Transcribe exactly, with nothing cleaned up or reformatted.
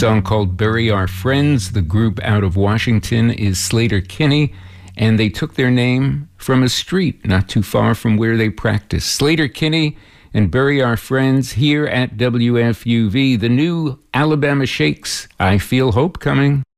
Song called Bury Our Friends. The group out of Washington is Sleater-Kinney, and they took their name from a street not too far from where they practice. Sleater-Kinney and Bury Our Friends here at W F U V. The new Alabama Shakes, I Feel Hope Coming.